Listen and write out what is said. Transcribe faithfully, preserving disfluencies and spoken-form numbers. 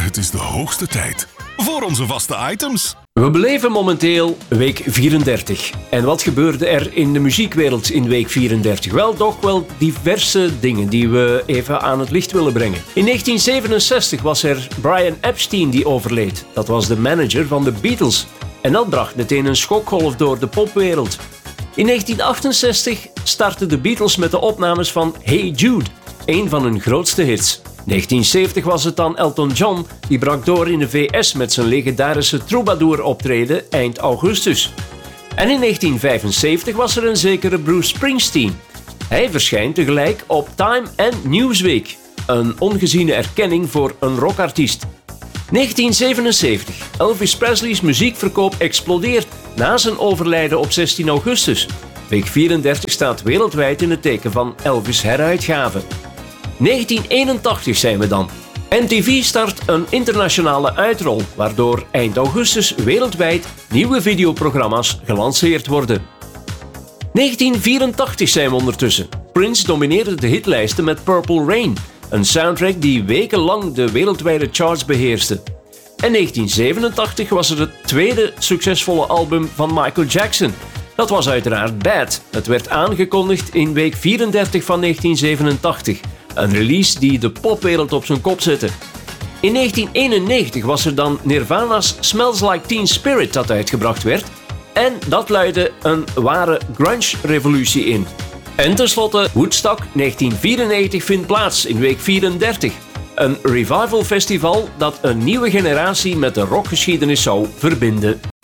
Het is de hoogste tijd voor onze vaste items. We beleven momenteel week vierendertig. En wat gebeurde er in de muziekwereld in week vierendertig? Wel, toch wel diverse dingen die we even aan het licht willen brengen. In negentien zevenenzestig was er Brian Epstein die overleed. Dat was de manager van de Beatles. En dat bracht meteen een schokgolf door de popwereld. In negentien achtenzestig startten de Beatles met de opnames van Hey Jude, een van hun grootste hits. negentien zeventig was het dan Elton John, die brak door in de V S met zijn legendarische Troubadour-optreden eind augustus. En in negentien vijfenzeventig was er een zekere Bruce Springsteen. Hij verschijnt tegelijk op Time en Newsweek, een ongeziene erkenning voor een rockartiest. negentien zevenenzeventig. Elvis Presley's muziekverkoop explodeert na zijn overlijden op zestien augustus. Week vierendertig staat wereldwijd in het teken van Elvis heruitgave. negentien eenentachtig zijn we dan. M T V start een internationale uitrol, waardoor eind augustus wereldwijd nieuwe videoprogramma's gelanceerd worden. negentien vierentachtig zijn we ondertussen. Prince domineerde de hitlijsten met Purple Rain, een soundtrack die wekenlang de wereldwijde charts beheerste. En negentien zevenentachtig was er het tweede succesvolle album van Michael Jackson. Dat was uiteraard Bad. Het werd aangekondigd in week vierendertig van negentien zevenentachtig. Een release die de popwereld op zijn kop zette. In negentien eenennegentig was er dan Nirvana's Smells Like Teen Spirit dat uitgebracht werd. En dat luidde een ware grunge-revolutie in. En tenslotte, Woodstock negentien vierennegentig vindt plaats in week vierendertig. Een revival festival dat een nieuwe generatie met de rockgeschiedenis zou verbinden.